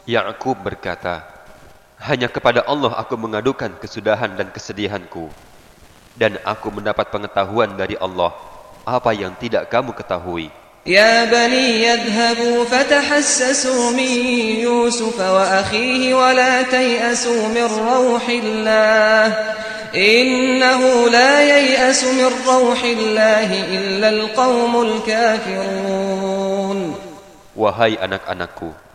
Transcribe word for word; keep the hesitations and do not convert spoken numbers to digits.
Ya'qub berkata, hanya kepada Allah aku mengadukan kesudahan dan kesedihanku, dan aku mendapat pengetahuan dari Allah apa yang tidak kamu ketahui. Ya bani yadhhabu fatahassasu min Yusuf wa akhihi wa la tay'asu min rawhillah innahu la yay'asu min rawhillah illa alqaumul kafirun. Wahai anak-anakku,